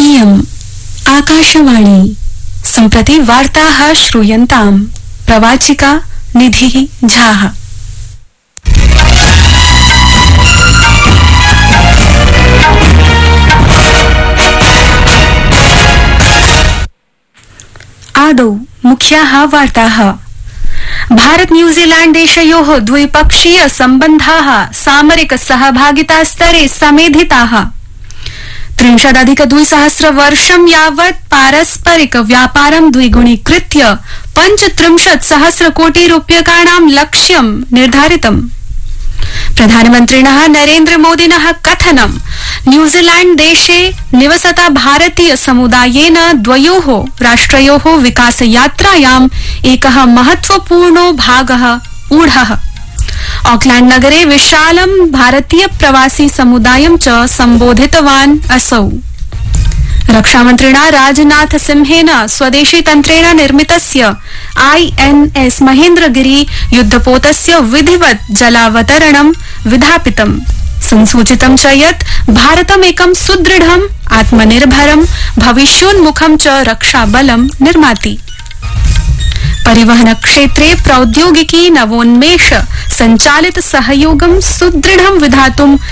इयम् आकाशवाणी। सम्प्रति वार्ताः श्रूयन्ताम्। प्रवाचिका निधिः झाः। आदौ मुख्याः वार्ताः। भारत न्यूजीलैंड देशयोः द्विपक्षीय सम्बन्धाः सामरिक सहभागिता स्तरे समेधिताः। 30-200 वर्षं यावत् पारस्परिक व्यापारं द्विगुणीकृत्य 35,000 कोटि रूप्यकाणां लक्ष्यं निर्धारितम्। प्रधानमन्त्रिणः नरेन्द्र मोदिनः कथनं न्यूजीलैंड देशे निवसता भारतीय समुदायेन द्वयोः राष्ट्रयोः विकासयात्रायाम् एकः महत्वपूर्णो भागः ऊढः। ऑकलैंड नगरे विशालं भारतीय प्रवासी समुदायं च सम्बोधितवान् असौ। रक्षामन्त्रिणा राजनाथ सिंहेन स्वदेशी तन्त्रेण निर्मितस्य INS महेन्द्रगिरी युद्धपोतस्य विधिवत् जलावतरणं विधापितम्। संसूचितं च यत् भारतमेकं सुदृढम् आत्मनिर्भरं भविष्योन्मुखं च रक्षाबलं निर्माति। परिवहन क्षेत्रे प्रौद्योगिकी नवोन्मेष संचालित सहयोगं सुदृढं विधातुं